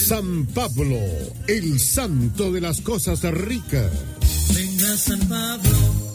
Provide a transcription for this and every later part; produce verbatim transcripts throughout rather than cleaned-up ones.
San Pablo, el santo de las cosas ricas. Venga San Pablo.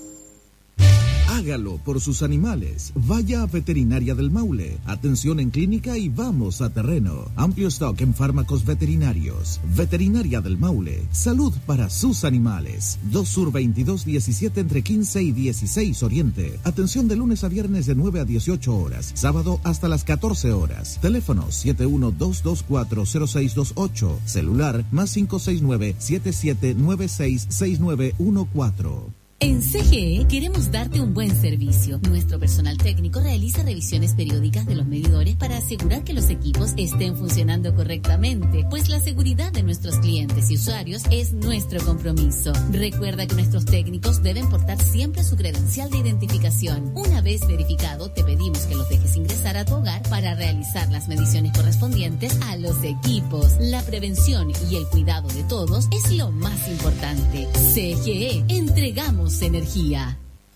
Hágalo por sus animales. Vaya a Veterinaria del Maule. Atención en clínica y vamos a terreno. Amplio stock en fármacos veterinarios. Veterinaria del Maule. Salud para sus animales. dos Sur veintidós diecisiete entre quince y dieciséis Oriente. Atención de lunes a viernes de nueve a dieciocho horas. Sábado hasta las catorce horas. Teléfono siete uno dos dos cuatro cero seis dos ocho. Celular más cinco seis nueve siete siete nueve seis seis nueve uno cuatro. En C G E queremos darte un buen servicio. Nuestro personal técnico realiza revisiones periódicas de los medidores para asegurar que los equipos estén funcionando correctamente, pues la seguridad de nuestros clientes y usuarios es nuestro compromiso. Recuerda que nuestros técnicos deben portar siempre su credencial de identificación. Una vez verificado, te pedimos que los dejes ingresar a tu hogar para realizar las mediciones correspondientes a los equipos. La prevención y el cuidado de todos es lo más importante. C G E, entregamos energía.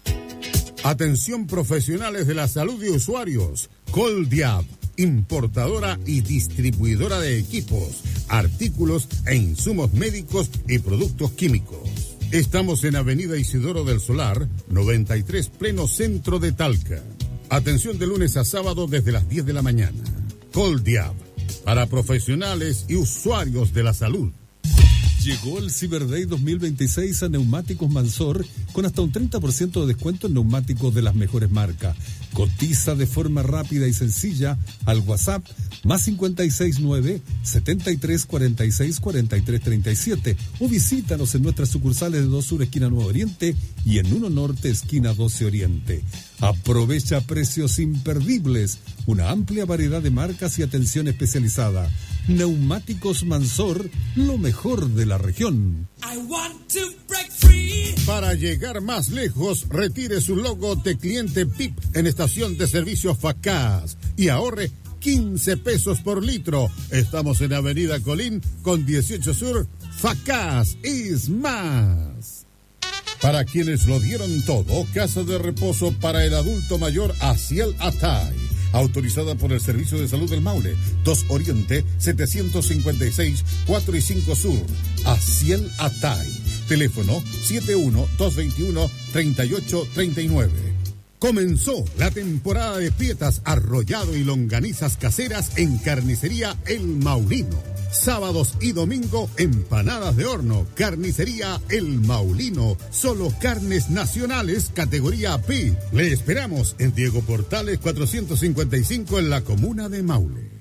Atención profesionales de la salud y usuarios. Coldiab, importadora y distribuidora de equipos, artículos e insumos médicos y productos químicos. Estamos en Avenida Isidoro del Solar, noventa y tres, pleno centro de Talca. Atención de lunes a sábado desde las diez de la mañana. Coldiab, para profesionales y usuarios de la salud. Llegó el Cyber Day dos mil veintiséis a Neumáticos Mansor con hasta un treinta por ciento de descuento en neumáticos de las mejores marcas. Cotiza de forma rápida y sencilla al WhatsApp más cincuenta y seis nueve, setenta y tres cuarenta y seis cuarenta y tres treinta y siete o visítanos en nuestras sucursales de dos Sur esquina Nuevo Oriente y en uno Norte esquina doce Oriente. Aprovecha precios imperdibles, una amplia variedad de marcas y atención especializada. Neumáticos Mansor, lo mejor de la región. I want to break free. Para llegar más lejos, retire su logo de cliente P I P en estación de servicio Facaz y ahorre quince pesos por litro. Estamos en Avenida Colín con dieciocho Sur. Facaz is más. Para quienes lo dieron todo, casa de reposo para el adulto mayor Asiel Atay. Autorizada por el Servicio de Salud del Maule, dos Oriente, setecientos cincuenta y seis, cuatro y cinco Sur. Asiel Atay. Teléfono siete uno dos dos uno, tres ocho tres nueve. Comenzó la temporada de pietas, arrollado y longanizas caseras en Carnicería El Maulino. Sábados y domingo, empanadas de horno. Carnicería El Maulino. Solo carnes nacionales, categoría P. Le esperamos en Diego Portales cuatrocientos cincuenta y cinco en la comuna de Maule.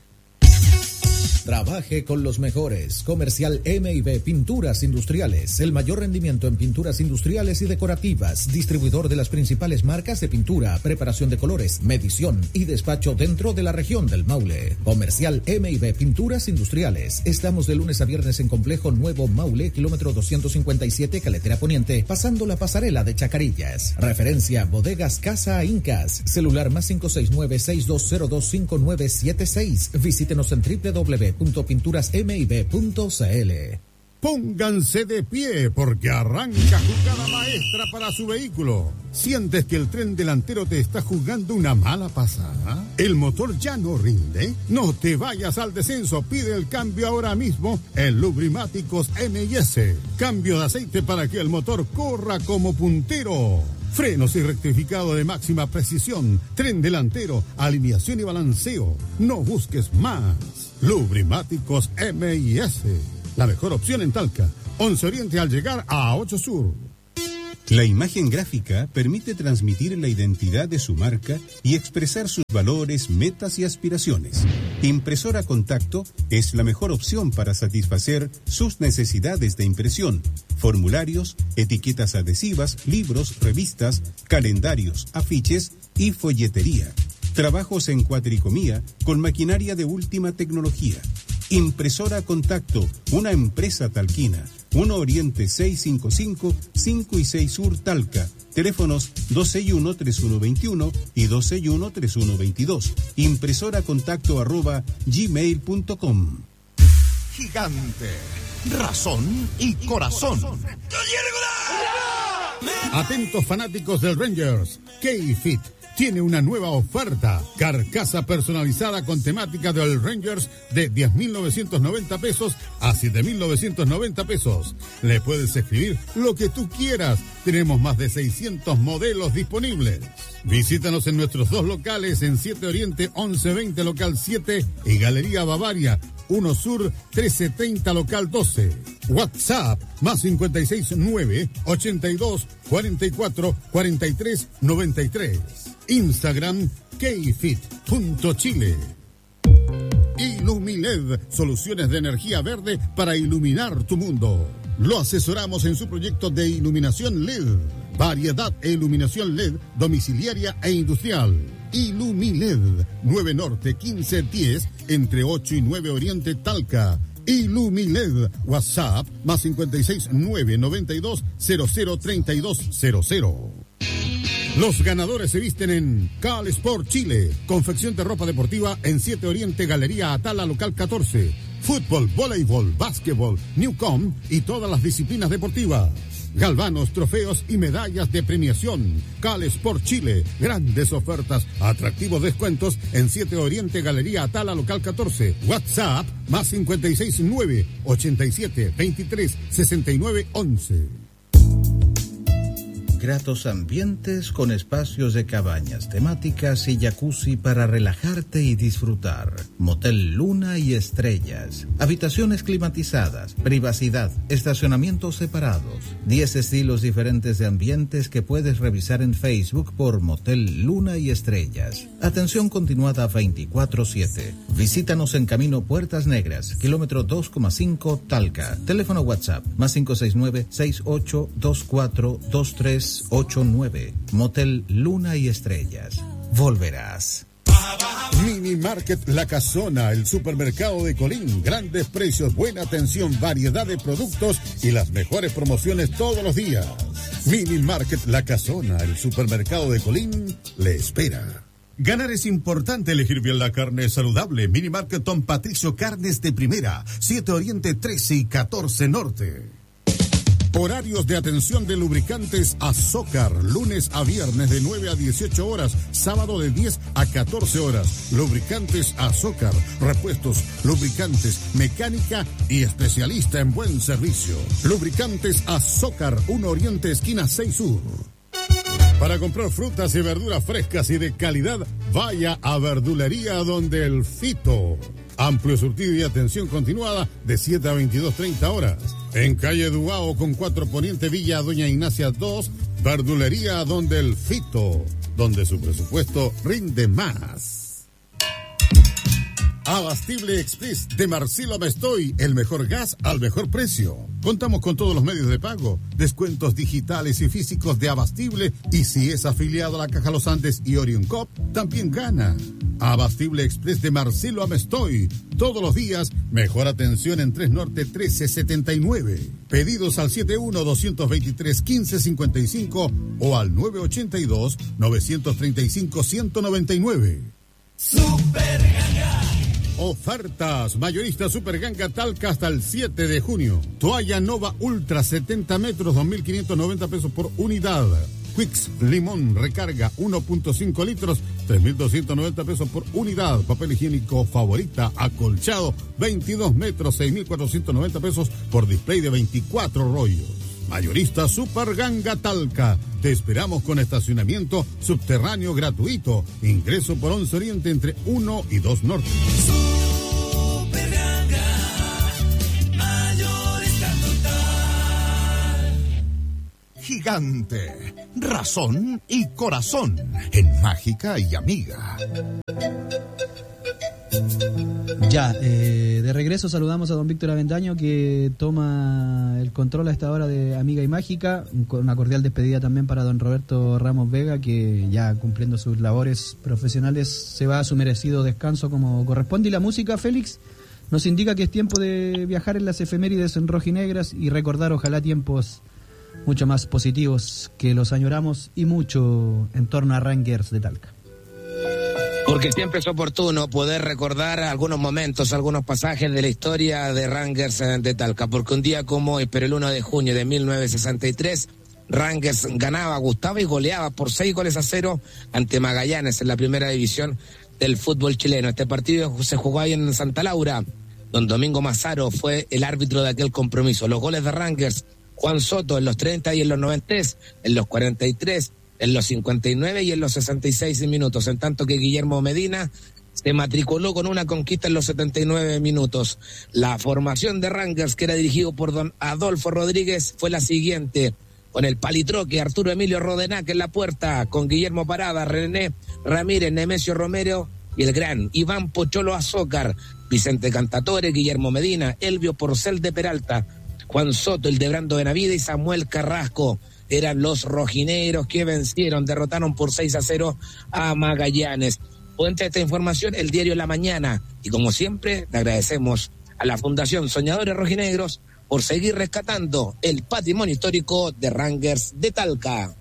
Trabaje con los mejores. Comercial M y B Pinturas Industriales. El mayor rendimiento en pinturas industriales y decorativas. Distribuidor de las principales marcas de pintura, preparación de colores, medición y despacho dentro de la región del Maule. Comercial M y B Pinturas Industriales. Estamos de lunes a viernes en Complejo Nuevo Maule, kilómetro doscientos cincuenta y siete, Caletera Poniente, pasando la pasarela de Chacarillas. Referencia Bodegas Casa Incas. Celular más cinco seis nueve, seis dos cero dos, cinco nueve siete seis. Visítenos en doble u doble u doble u punto pinturas m y b punto c l. Pónganse de pie porque arranca jugada maestra para su vehículo. ¿Sientes que el tren delantero te está jugando una mala pasada? ¿El motor ya no rinde? No te vayas al descenso, pide el cambio ahora mismo en Lubrimáticos M y S. Cambio de aceite para que el motor corra como puntero. Frenos y rectificado de máxima precisión, tren delantero, alineación y balanceo. No busques más. Lubrimáticos M y S. La mejor opción en Talca. once Oriente al llegar a ocho Sur. La imagen gráfica permite transmitir la identidad de su marca y expresar sus valores, metas y aspiraciones. Impresora Contacto es la mejor opción para satisfacer sus necesidades de impresión. Formularios, etiquetas adhesivas, libros, revistas, calendarios, afiches y folletería. Trabajos en cuatricomía con maquinaria de última tecnología. Impresora Contacto, una empresa talquina. uno Oriente seiscientos cincuenta y cinco, cinco y seis Sur Talca. Teléfonos dos seis uno, tres uno dos uno y dos seis uno, tres uno dos dos. Impresora Contacto arroba gmail punto com. Gigante, razón y corazón. Atentos fanáticos del Rangers, K-Fit tiene una nueva oferta. Carcasa personalizada con temática del Rangers de diez mil novecientos noventa pesos a siete mil novecientos noventa pesos. Le puedes escribir lo que tú quieras. Tenemos más de seiscientos modelos disponibles. Visítanos en nuestros dos locales en siete Oriente once veinte local siete y Galería Bavaria uno Sur trescientos setenta local doce. WhatsApp más cincuenta y seis nueve ochenta y dos cuarenta y cuatro cuarenta y tres noventa y tres. Instagram kfit punto chile. Ilumiled, soluciones de energía verde para iluminar tu mundo. Lo asesoramos en su proyecto de iluminación L E D. Variedad e iluminación L E D domiciliaria e industrial. Ilumiled, nueve Norte quince diez, entre ocho y nueve Oriente Talca. Ilumiled, WhatsApp, más cincuenta y seis nueve noventa y dos cero cero treinta y dos cero cero. Los ganadores se visten en Cal Sport Chile, confección de ropa deportiva en siete Oriente Galería Atala local catorce. Fútbol, voleibol, básquetbol, Newcom y todas las disciplinas deportivas. Galvanos, trofeos y medallas de premiación. Cal Sport Chile, grandes ofertas, atractivos descuentos en siete Oriente Galería Atala local catorce. WhatsApp más cincuenta y seis nueve ochenta y siete veintitrés sesenta y nueve once. Gratos ambientes con espacios de cabañas temáticas y jacuzzi para relajarte y disfrutar. Motel Luna y Estrellas. Habitaciones climatizadas, privacidad, estacionamientos separados. diez estilos diferentes de ambientes que puedes revisar en Facebook por Motel Luna y Estrellas. Atención continuada veinticuatro siete. Visítanos en Camino Puertas Negras, kilómetro dos coma cinco Talca. Teléfono WhatsApp más cinco seis nueve seis ocho dos cuatro dos tres ocho nueve. Motel Luna y Estrellas. Volverás. Mini Market La Casona, el supermercado de Colín. Grandes precios, buena atención, variedad de productos y las mejores promociones todos los días. Mini Market La Casona, el supermercado de Colín, le espera. Ganar es importante, elegir bien la carne saludable. Mini Market Don Patricio, carnes de primera. siete Oriente trece y catorce Norte. Horarios de atención de lubricantes Azócar, lunes a viernes de nueve a dieciocho horas, sábado de diez a catorce horas. Lubricantes Azócar, repuestos, lubricantes, mecánica y especialista en buen servicio. Lubricantes Azócar, uno Oriente esquina seis Sur. Para comprar frutas y verduras frescas y de calidad, vaya a Verdulería Donde el Fito. Amplio surtido y atención continuada de siete a veintidós treinta horas. En calle Duao con cuatro Poniente Villa Doña Ignacia dos, Verdulería Donde el Fito, donde su presupuesto rinde más. Abastible Express de Marcelo Mestoy, el mejor gas al mejor precio. Contamos con todos los medios de pago, descuentos digitales y físicos de Abastible, y si es afiliado a la Caja Los Andes y Orion Cop, también gana. Abastible Express de Marcelo Amestoy, todos los días, mejor atención en tres Norte trece setenta y nueve. Pedidos al setenta y uno, doscientos veintitrés, quince cincuenta y cinco o al nueve ochenta y dos, novecientos treinta y cinco, ciento noventa y nueve. Super Ganga. Ofertas, mayorista Super Ganga Talca hasta el siete de junio. Toalla Nova Ultra setenta metros, dos mil quinientos noventa pesos por unidad. Quicks Limón Recarga uno punto cinco litros, tres mil doscientos noventa pesos por unidad. Papel higiénico Favorita acolchado, veintidós metros, seis mil cuatrocientos noventa pesos por display de veinticuatro rollos. Mayorista Super Ganga Talca. Te esperamos con estacionamiento subterráneo gratuito. Ingreso por once Oriente entre uno y dos Norte. Super Ganga, mayorista total. Gigante, razón y corazón en Mágica y Amiga. Ya, eh, de regreso saludamos a don Víctor Avendaño, que toma el control a esta hora de Amiga y Mágica. Una cordial despedida también para don Roberto Ramos Vega, que ya cumpliendo sus labores profesionales se va a su merecido descanso como corresponde. Y la música, Félix, nos indica que es tiempo de viajar en las efemérides en rojinegras y recordar ojalá tiempos mucho más positivos que los añoramos y mucho en torno a Rangers de Talca. Porque siempre es oportuno poder recordar algunos momentos, algunos pasajes de la historia de Rangers de Talca, porque un día como hoy, pero el uno de junio de mil novecientos sesenta y tres, Rangers ganaba, gustaba y goleaba por seis goles a cero ante Magallanes en la primera división del fútbol chileno. Este partido se jugó ahí en Santa Laura. Don Domingo Mazaro fue el árbitro de aquel compromiso. Los goles de Rangers, Juan Soto en los treinta y en los noventa, en los cuarenta y tres, en los cincuenta y nueve y en los sesenta y seis minutos, en tanto que Guillermo Medina se matriculó con una conquista en los setenta y nueve minutos. La formación de Rangers, que era dirigido por don Adolfo Rodríguez, fue la siguiente, con el palitroque Arturo Emilio Rodenac en la puerta, con Guillermo Parada, René Ramírez, Nemesio Romero y el gran Iván Pocholo Azócar, Vicente Cantatore, Guillermo Medina, Elvio Porcel de Peralta, Juan Soto, Hildebrando Benavides y Samuel Carrasco. Eran los rojineros que vencieron, derrotaron por seis a cero a Magallanes. Fuente de esta información, el diario La Mañana. Y como siempre, le agradecemos a la Fundación Soñadores Rojinegros por seguir rescatando el patrimonio histórico de Rangers de Talca.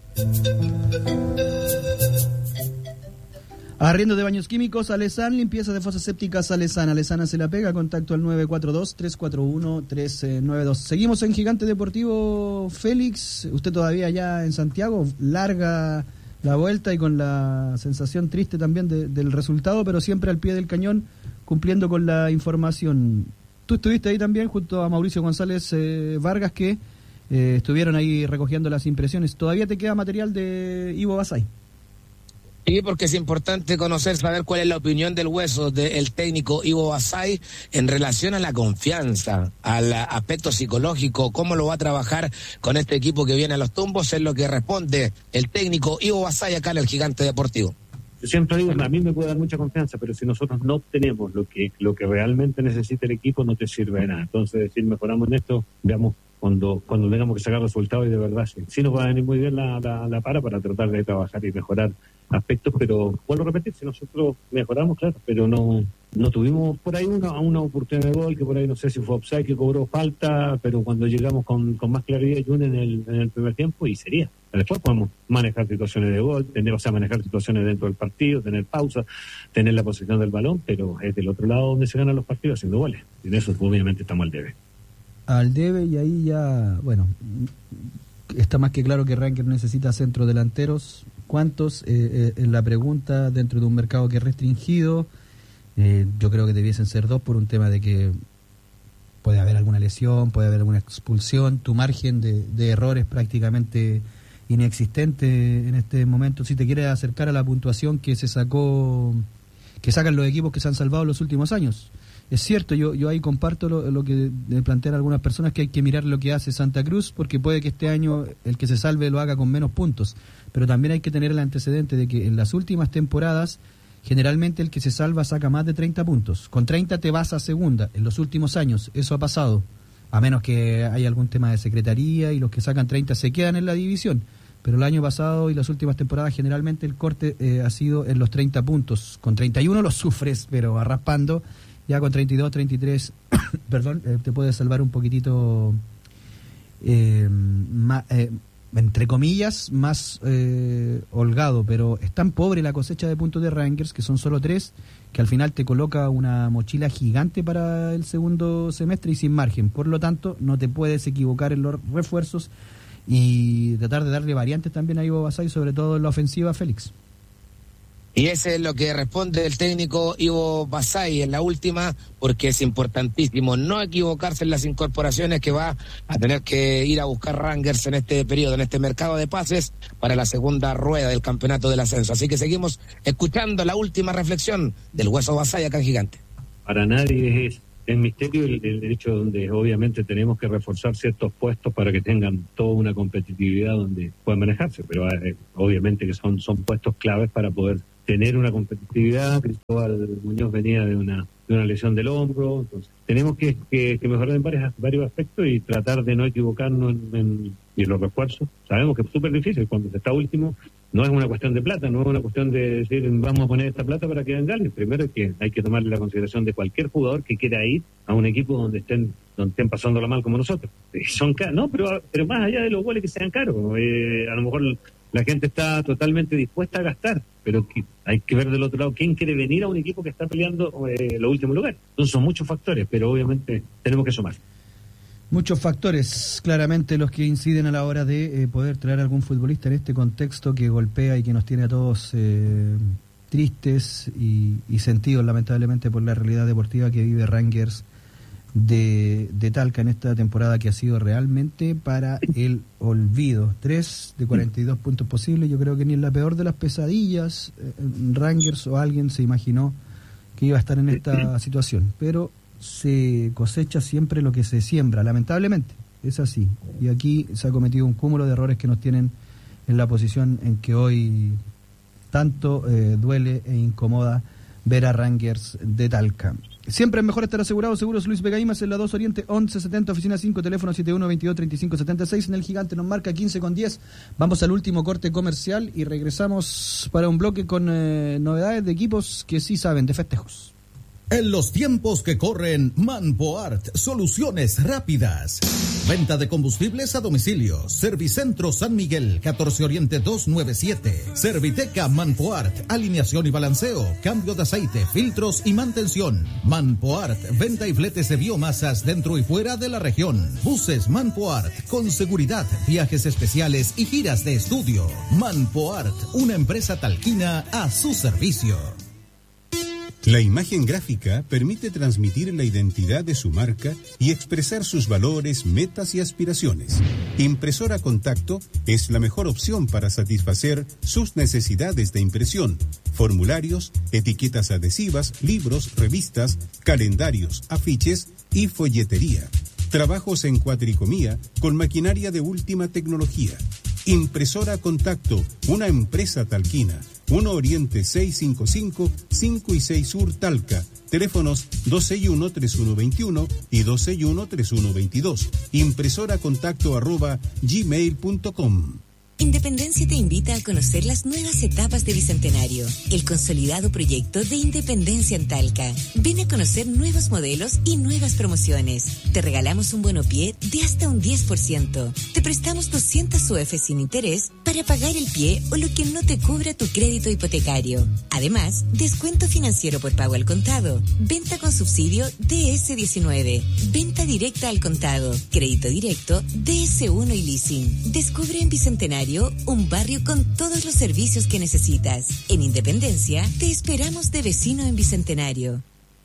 Arriendo de baños químicos, Alesan, limpieza de fosas sépticas, Alesan. Alesana se la pega, contacto al nueve cuatro dos, tres cuatro uno, tres nueve dos. Seguimos en Gigante Deportivo, Félix. Usted todavía allá en Santiago, larga la vuelta y con la sensación triste también de, del resultado, pero siempre al pie del cañón, cumpliendo con la información. Tú estuviste ahí también junto a Mauricio González eh, Vargas, que eh, estuvieron ahí recogiendo las impresiones. ¿Todavía te queda material de Ivo Basay? Sí, porque es importante conocer, saber cuál es la opinión del hueso del técnico Ivo Basay en relación a la confianza, al aspecto psicológico, cómo lo va a trabajar con este equipo que viene a los tumbos, es lo que responde el técnico Ivo Basay acá en el Gigante Deportivo. Yo siempre digo, a mí me puede dar mucha confianza, pero si nosotros no obtenemos lo que lo que realmente necesita el equipo, no te sirve de nada. Entonces, decir, mejoramos en esto, veamos cuando cuando tengamos que sacar resultados y de verdad sí, sí nos va a venir muy bien la, la, la para para tratar de trabajar y mejorar aspectos, pero vuelvo a repetir, si nosotros mejoramos, claro, pero no no tuvimos por ahí una, una oportunidad de gol, que por ahí no sé si fue offside, que cobró falta, pero cuando llegamos con, con más claridad y en el, en el primer tiempo, y sería. Después podemos manejar situaciones de gol, tener, o sea, manejar situaciones dentro del partido, tener pausa, tener la posesión del balón, pero es del otro lado donde se ganan los partidos haciendo goles. Y en eso obviamente estamos al debe. Al debe, y ahí ya, bueno, está más que claro que Rangers necesita centros delanteros. ¿Cuántos? Eh, eh, en la pregunta, dentro de un mercado que es restringido, eh, yo creo que debiesen ser dos por un tema de que puede haber alguna lesión, puede haber alguna expulsión, tu margen de, de error es prácticamente inexistente en este momento. Si te quieres acercar a la puntuación que se sacó, que sacan los equipos que se han salvado en los últimos años. Es cierto, yo yo ahí comparto lo, lo que plantean algunas personas, que hay que mirar lo que hace Santa Cruz, porque puede que este año el que se salve lo haga con menos puntos, pero también hay que tener el antecedente de que en las últimas temporadas generalmente el que se salva saca más de treinta puntos, con treinta te vas a segunda. En los últimos años eso ha pasado, a menos que haya algún tema de secretaría y los que sacan treinta se quedan en la división, pero el año pasado y las últimas temporadas generalmente el corte eh, ha sido en los treinta puntos, con treinta y uno los sufres, pero arraspando. Ya con treinta y dos, treinta y tres, perdón, eh, te puedes salvar un poquitito, eh, ma, eh, entre comillas, más eh, holgado, pero es tan pobre la cosecha de puntos de Rangers, que son solo tres, que al final te coloca una mochila gigante para el segundo semestre y sin margen. Por lo tanto, no te puedes equivocar en los refuerzos y tratar de darle variantes también a Ivo Basay, sobre todo en la ofensiva, Félix. Y ese es lo que responde el técnico Ivo Basay en la última, porque es importantísimo no equivocarse en las incorporaciones que va a tener que ir a buscar Rangers en este periodo, en este mercado de pases para la segunda rueda del campeonato del ascenso. Así que seguimos escuchando la última reflexión del Hueso Basay acá en Gigante. Para nadie es, es misterio el, el hecho donde obviamente tenemos que reforzar ciertos puestos para que tengan toda una competitividad donde puedan manejarse, pero eh, obviamente que son, son puestos claves para poder tener una competitividad. Cristóbal Muñoz venía de una de una lesión del hombro, entonces tenemos que, que, que mejorar en varios, varios aspectos y tratar de no equivocarnos en, en, en los refuerzos. Sabemos que es súper difícil cuando se está último, no es una cuestión de plata, no es una cuestión de decir vamos a poner esta plata para que venga alguien. Primero es que hay que tomarle la consideración de cualquier jugador que quiera ir a un equipo donde estén donde estén pasándola mal como nosotros. Son caros, no, pero, pero más allá de los goles que sean caros, eh, a lo mejor la gente está totalmente dispuesta a gastar, pero que hay que ver del otro lado quién quiere venir a un equipo que está peleando eh, los últimos lugares. Entonces son muchos factores, pero obviamente tenemos que sumar. Muchos factores, claramente, los que inciden a la hora de eh, poder traer algún futbolista en este contexto que golpea y que nos tiene a todos eh, tristes y, y sentidos, lamentablemente, por la realidad deportiva que vive Rangers de, de Talca en esta temporada, que ha sido realmente para el olvido. Tres de cuarenta y dos puntos posibles. Yo creo que ni en la peor de las pesadillas eh, Rangers o alguien se imaginó que iba a estar en esta situación, pero se cosecha siempre lo que se siembra, lamentablemente, es así. Y aquí se ha cometido un cúmulo de errores que nos tienen en la posición en que hoy tanto eh, duele e incomoda ver a Rangers de Talca. Siempre es mejor estar asegurado. Seguros Luis Vega Imas en la dos Oriente, once setenta, oficina cinco, teléfono siete uno veintidós treinta y cinco setenta y seis. En el Gigante nos marca quince con diez. Vamos al último corte comercial y regresamos para un bloque con eh, novedades de equipos que sí saben de festejos. En los tiempos que corren, Manpoart, soluciones rápidas. Venta de combustibles a domicilio. Servicentro San Miguel, catorce Oriente doscientos noventa y siete. Serviteca Manpoart, alineación y balanceo, cambio de aceite, filtros y mantención. Manpoart, venta y fletes de biomasas dentro y fuera de la región. Buses Manpoart, con seguridad, viajes especiales y giras de estudio. Manpoart, una empresa talquina a su servicio. La imagen gráfica permite transmitir la identidad de su marca y expresar sus valores, metas y aspiraciones. Impresora Contacto es la mejor opción para satisfacer sus necesidades de impresión, formularios, etiquetas adhesivas, libros, revistas, calendarios, afiches y folletería. Trabajos en cuatricomía con maquinaria de última tecnología. Impresora Contacto, una empresa talquina. uno Oriente seiscientos cincuenta y cinco, cinco y seis Sur Talca. Teléfonos dos seis uno, tres uno dos uno y dos seis uno, tres uno dos dos. Impresora contacto arroba gmail punto com. Independencia te invita a conocer las nuevas etapas de Bicentenario, el consolidado proyecto de Independencia en Talca. Ven a conocer nuevos modelos y nuevas promociones. Te regalamos un bono pie de hasta un diez por ciento. Te prestamos doscientas U F sin interés para pagar el pie o lo que no te cubra tu crédito hipotecario. Además, descuento financiero por pago al contado, venta con subsidio D S diecinueve, venta directa al contado, crédito directo D S uno y leasing. Descubre en Bicentenario un barrio con todos los servicios que necesitas. En Independencia, te esperamos de vecino en Bicentenario.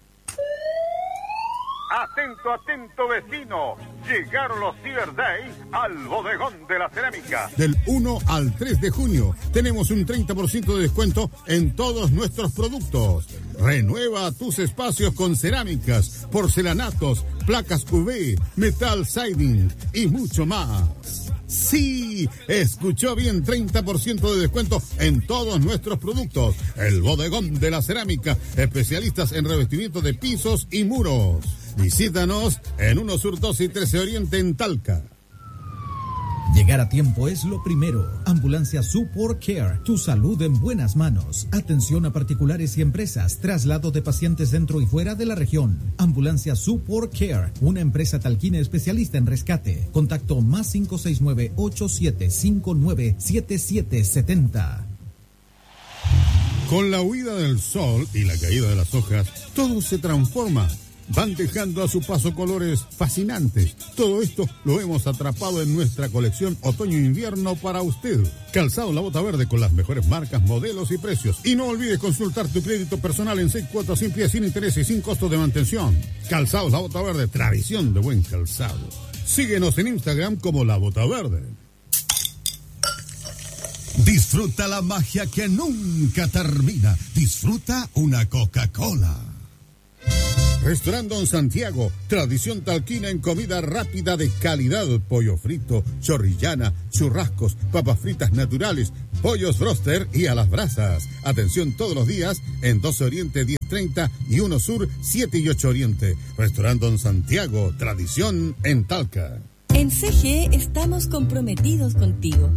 Atento, atento vecino, llegaron los Cyber Days al bodegón de la cerámica. Del uno al tres de junio tenemos un treinta por ciento de descuento en todos nuestros productos. Renueva tus espacios con cerámicas, porcelanatos, placas U V, metal siding y mucho más. Sí, escuchó bien, treinta por ciento de descuento en todos nuestros productos. El bodegón de la cerámica, especialistas en revestimiento de pisos y muros. Visítanos en uno Sur dos y trece Oriente en Talca. Llegar a tiempo es lo primero. Ambulancia Support Care, tu salud en buenas manos. Atención a particulares y empresas, traslado de pacientes dentro y fuera de la región. Ambulancia Support Care, una empresa talquina especialista en rescate. Contacto más cinco seis nueve, ocho siete cinco nueve, siete siete siete cero. Con la huida del sol y la caída de las hojas, todo se transforma. Van dejando a su paso colores fascinantes. Todo esto lo hemos atrapado en nuestra colección otoño-invierno para usted. Calzado La Bota Verde con las mejores marcas, modelos y precios. Y no olvides consultar tu crédito personal en seis cuotas sin pie, sin interés y sin costo de mantención. Calzado La Bota Verde, tradición de buen calzado. Síguenos en Instagram como La Bota Verde. Disfruta la magia que nunca termina. Disfruta una Coca-Cola. Restaurante Don Santiago, tradición talquina en comida rápida de calidad, pollo frito, chorrillana, churrascos, papas fritas naturales, pollos broster y a las brasas. Atención todos los días en dos Oriente diez treinta y uno Sur siete y ocho Oriente. Restaurante Don Santiago, tradición en Talca. En C G E estamos comprometidos contigo.